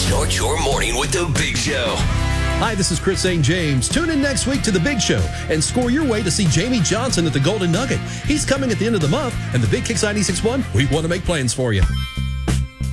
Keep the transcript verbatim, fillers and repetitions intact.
Start your morning with The Big Show. Hi, this is Chris Saint James. Tune in next week to The Big Show and score your way to see Jamie Johnson at the Golden Nugget. He's coming at the end of the month, and the Big Kicks ninety-six point one, we want to make plans for you.